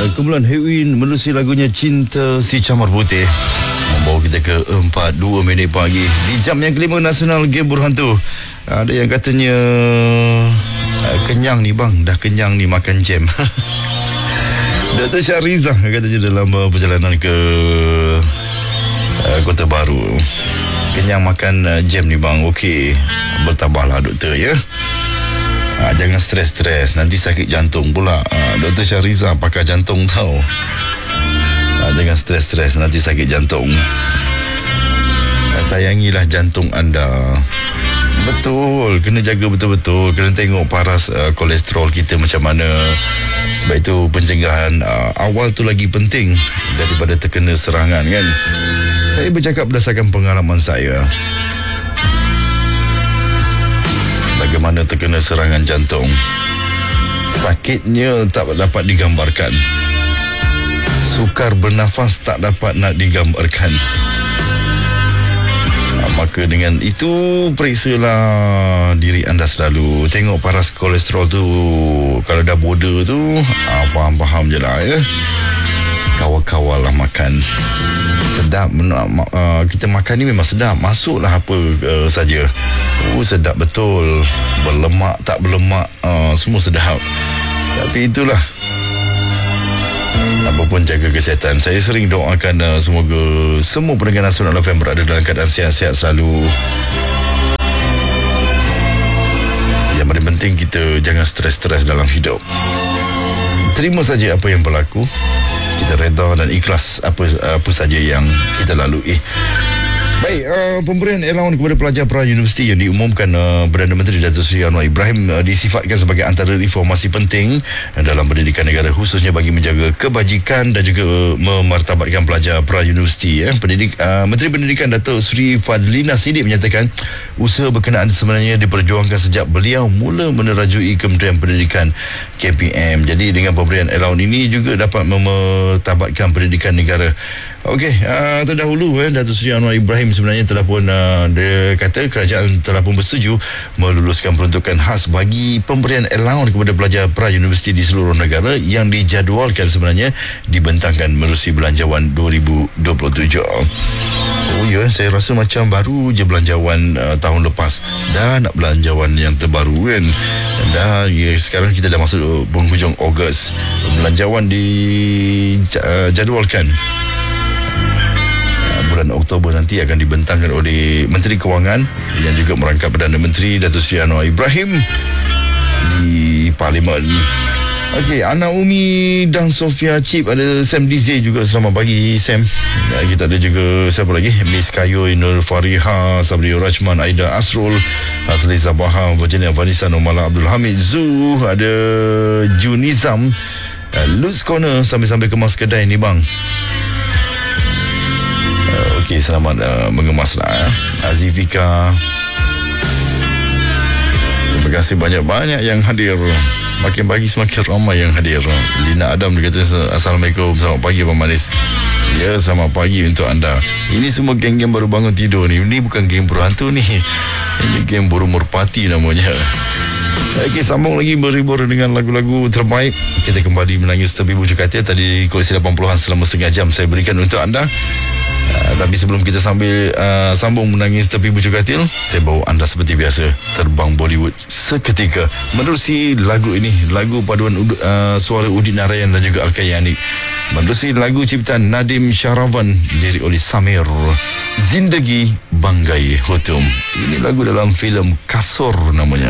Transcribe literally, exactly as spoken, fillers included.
Kumpulan Hewin menerusi lagunya Cinta Si Camar Putih membawa kita ke empat dua minit pagi di jam yang kelima Nasional Game Berhantu. Ada yang katanya kenyang ni bang, dah kenyang ni makan jam. Doktor Syahrizah katanya dalam perjalanan ke uh, Kota Baru, kenyang makan uh, jam ni bang. Okey, bertabahlah doktor ya. Ha, jangan stres-stres, nanti sakit jantung pula. Ha, Doktor Syahrizah pakar jantung tau. Ha, jangan stres-stres, nanti sakit jantung. Ha, sayangilah jantung anda. Betul, kena jaga betul-betul. Kena tengok paras uh, kolesterol kita macam mana. Sebab itu pencegahan uh, awal tu lagi penting daripada terkena serangan kan. Saya bercakap berdasarkan pengalaman saya. Bagaimana terkena serangan jantung. Sakitnya tak dapat digambarkan. Sukar bernafas tak dapat nak digambarkan. Maka dengan itu periksalah diri anda selalu. Tengok paras kolesterol tu. Kalau dah border tu, faham-faham je lah ya. Kawal-kawal lah makan. Sedap uh, kita makan ni memang sedap. Masuklah apa uh, saja. Oh sedap betul. Berlemak tak berlemak, uh, semua sedap. Tapi itulah, apapun jaga kesihatan. Saya sering doakan uh, semoga semua pendengar Nasional F M berada dalam keadaan sihat-sihat selalu. Yang paling penting kita jangan stres-stres dalam hidup. Terima saja apa yang berlaku. Kita reda dan ikhlas apa apa saja yang kita lalui. Baik, uh, pemberian allowance kepada pelajar pra-universiti yang diumumkan uh, Perdana Menteri Datuk Seri Anwar Ibrahim uh, disifatkan sebagai antara reformasi penting dalam pendidikan negara, khususnya bagi menjaga kebajikan dan juga uh, memartabatkan pelajar pra-universiti. Eh. Pendidik, uh, Menteri Pendidikan Datuk Seri Fadlina Siddiq menyatakan usaha berkenaan sebenarnya diperjuangkan sejak beliau mula menerajui Kementerian Pendidikan K P M. Jadi dengan pemberian allowance ini juga dapat memartabatkan pendidikan negara. Okey, uh, terdahulu eh, Datuk Seri Anwar Ibrahim sebenarnya telah pun uh, dia kata kerajaan telah pun bersetuju meluluskan peruntukan khas bagi pemberian allowance kepada pelajar pra-universiti di seluruh negara yang dijadualkan sebenarnya dibentangkan menerusi belanjawan dua ribu dua puluh tujuh. Oh ya, saya rasa macam baru je belanjawan uh, tahun lepas. Dah nak belanjawan yang terbaru kan. Dah ya, sekarang kita dah masuk penghujung Ogos. Belanjawan dijadualkan bulan Oktober nanti akan dibentangkan oleh Menteri Kewangan yang juga merangkap Perdana Menteri Datuk Seri Anwar Ibrahim di Parlimen. Okey, Ana Umi dan Sofia Chip, ada Sam Dize juga. Selamat pagi Sam. Dan kita ada juga siapa lagi? Miss Kayo, Nur Fariha, Sabri Rachman, Aida Asrul, Asli Sabaha, Virginia Vanessa, Nomala Abdul Hamid Zu, ada Junizam, Lutz Corner sambil-sambil kemas kedai ni bang. Okey, selamat uh, mengemaslah ya. Azifika. Terima kasih banyak-banyak yang hadir. Makin pagi semakin ramai yang hadir. Lina Adam dia kata Assalamualaikum, selamat pagi Abang Manis. Ya, selamat pagi untuk anda. Ini semua geng-geng baru bangun tidur ni. Ini bukan geng berhantu ni. Ini geng berumur parti namanya. Okey, sambung lagi berhibur dengan lagu-lagu terbaik. Kita kembali menangis tepi bujuk katil. Tadi koleksi lapan puluhan selama setengah jam saya berikan untuk anda. Uh, tapi sebelum kita sambil uh, sambung menangis tepi bujuk katil, saya bawa anda seperti biasa terbang Bollywood seketika menerusi lagu ini, lagu paduan uh, suara Udin Narayan dan juga Al-Kayani, menerusi lagu ciptaan Nadim Syahrawan, lirik oleh Samir, Zindagi Banggai Hutum. Ini lagu dalam filem Kasur namanya.